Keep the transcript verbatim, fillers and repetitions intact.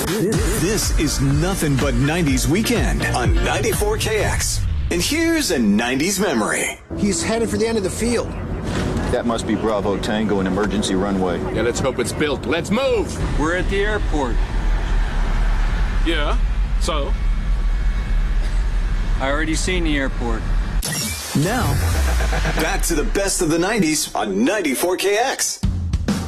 This is nothing but nineties weekend on ninety-four K X. And here's a nineties memory. He's headed for the end of the field. That must be Bravo Tango, an emergency runway. Yeah, let's hope it's built. Let's move! We're at the airport. Yeah, so? I already seen the airport. Now, back to the best of the nineties on ninety-four K X.